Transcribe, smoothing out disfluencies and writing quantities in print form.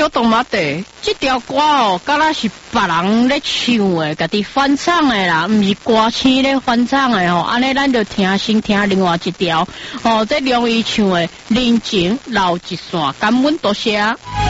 小动物地，这条歌哦，敢若是别人咧唱的，家己翻唱的啦，毋是歌星咧翻唱的吼。安尼咱就先听另外一条，哦，这梁毅唱的《人情留一线》，感恩多谢。